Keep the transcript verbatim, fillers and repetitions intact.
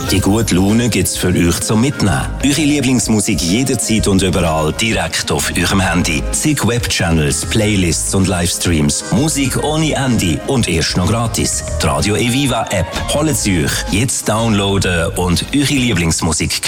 Die gute Laune gibt's für euch zum Mitnehmen. Eure Lieblingsmusik jederzeit und überall direkt auf eurem Handy. Zig Webchannels, Playlists und Livestreams. Musik ohne Ende und erst noch gratis. Die Radio Eviva App. Holt sie euch. Jetzt downloaden und eure Lieblingsmusik